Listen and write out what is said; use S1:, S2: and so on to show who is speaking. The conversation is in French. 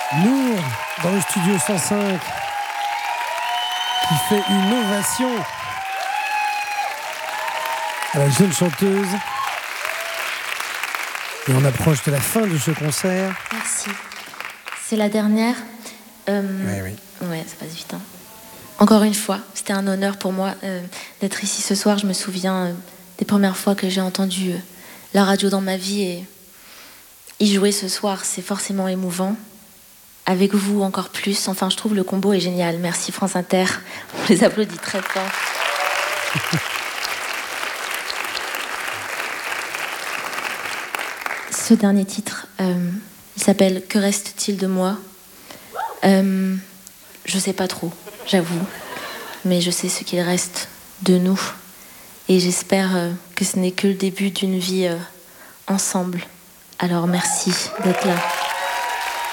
S1: Nour, dans le studio 105, qui fait une ovation à la jeune chanteuse. Et on approche de la fin de ce concert.
S2: Merci. C'est la dernière.
S1: Oui.
S2: Ouais, ça passe vite. Hein. Encore une fois, c'était un honneur pour moi d'être ici ce soir. Je me souviens des premières fois que j'ai entendu la radio dans ma vie et y jouer ce soir, c'est forcément émouvant. Avec vous encore plus. Enfin, je trouve le combo est génial. Merci France Inter. On les applaudit très fort. Ce dernier titre, il s'appelle « Que reste-t-il de moi ?» Je sais pas trop, j'avoue. Mais je sais ce qu'il reste de nous. Et j'espère que ce n'est que le début d'une vie ensemble. Alors merci d'être là.